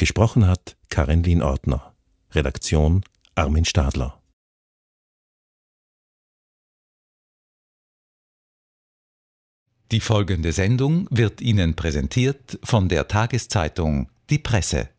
Gesprochen hat Karin Ortner. Redaktion Armin Stadler. Die folgende Sendung wird Ihnen präsentiert von der Tageszeitung Die Presse.